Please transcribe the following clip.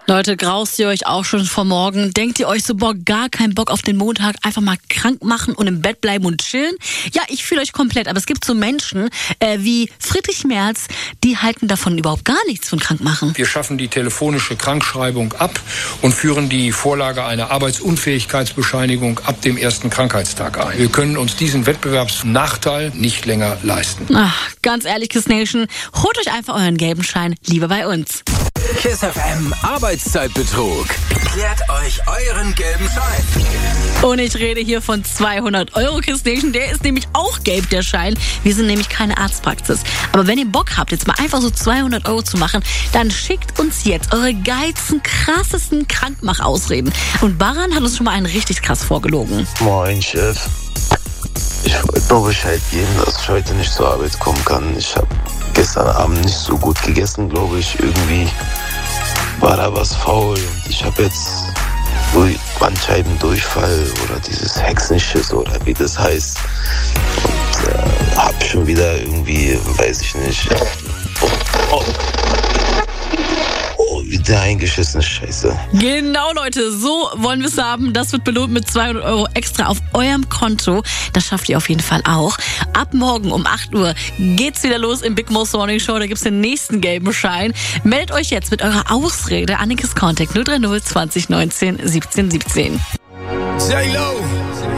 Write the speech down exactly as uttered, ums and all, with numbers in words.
Leute, graust ihr euch auch schon vor morgen? Denkt ihr euch so, boah, gar keinen Bock auf den Montag, einfach mal krank machen und im Bett bleiben und chillen? Ja, ich fühle euch komplett, aber es gibt so Menschen äh, wie Friedrich Merz, die halten davon überhaupt gar nichts von krank machen. Wir schaffen die telefonische Krankschreibung ab und führen die Vorlage einer Arbeitsunfähigkeitsbescheinigung ab dem ersten Krankheitstag ein. Wir können uns diesen Wettbewerbsnachteil nicht länger leisten. Ach, ganz ehrlich, Kiss Nation, holt euch einfach euren gelben Schein lieber bei uns. Kiss F M Arbeitszeitbetrug. Klärt euch euren gelben Schein. Und ich rede hier von zweihundert Euro, Kiss Nation. Der ist nämlich auch gelb, der Schein. Wir sind nämlich keine Arztpraxis. Aber wenn ihr Bock habt, jetzt mal einfach so zweihundert Euro zu machen, dann schickt uns jetzt eure geilsten, krassesten Krankmachausreden. Und Baran hat uns schon mal einen richtig krass vorgelogen. Moin, Chef. Ich wollte nur Bescheid geben, dass ich heute nicht zur Arbeit kommen kann. Ich habe gestern Abend nicht so gut gegessen, glaube ich. Irgendwie war da was faul. Und ich habe jetzt Bandscheibendurchfall oder dieses Hexenschiss oder wie das heißt. Und äh, habe schon wieder irgendwie, weiß ich nicht, oh, oh, wieder eingeschissen, Scheiße. Genau, Leute, so wollen wir es haben. Das wird belohnt mit zweihundert Euro extra auf eurem Konto. Das schafft ihr auf jeden Fall auch. Ab morgen um acht Uhr geht's wieder los im Big Most Morning Show. Da gibt's den nächsten gelben Schein. Meldet euch jetzt mit eurer Ausrede an den Kiss Contact null drei null zwanzig neunzehn siebzehn siebzehn. J-Lo.